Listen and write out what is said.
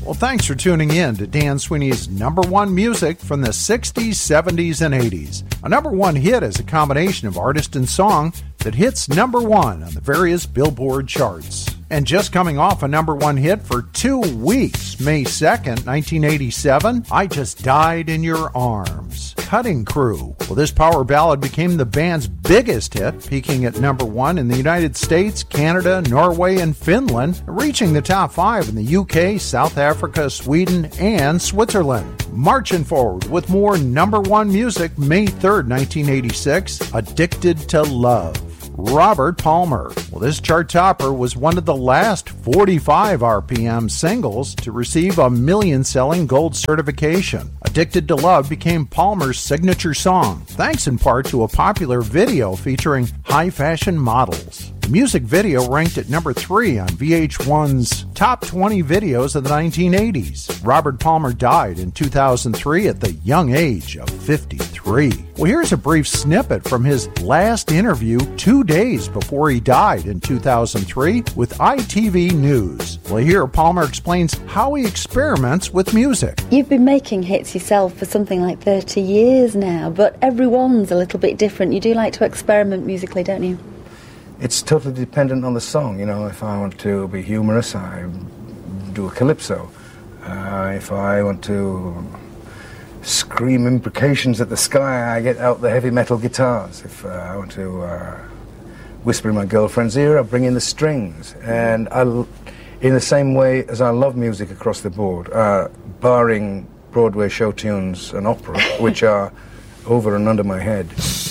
Well, thanks for tuning in to Dan Sweeney's number one music from the 60s, 70s, and 80s. A number one hit is a combination of artist and song that hits number one on the various Billboard charts. And just coming off a number one hit for 2 weeks, May 2nd, 1987, I Just Died in Your Arms. Cutting Crew. Well, this power ballad became the band's biggest hit, peaking at number one in the United States, Canada, Norway, and Finland, reaching the top 5 in the UK, South Africa, Sweden, and Switzerland. Marching forward with more number one music, May 3rd, 1986, Addicted to Love. Robert Palmer. Well, this chart topper was one of the last 45 RPM singles to receive a million-selling gold certification. Addicted to Love became Palmer's signature song, thanks in part to a popular video featuring high-fashion models. The music video ranked at number 3 on VH1's Top 20 Videos of the 1980s. Robert Palmer died in 2003 at the young age of 53. Well, here's a brief snippet from his last interview 2 days before he died in 2003 with ITV News. Well, here Palmer explains how he experiments with music. You've been making hits yourself for something like 30 years now, but everyone's a little bit different. You do like to experiment musically, don't you? It's totally dependent on the song. You know, if I want to be humorous, I do a calypso. If I want to scream imprecations at the sky, I get out the heavy metal guitars. If I want to whisper in my girlfriend's ear, I bring in the strings. And in the same way as I love music across the board, barring Broadway show tunes and opera, which are over and under my head.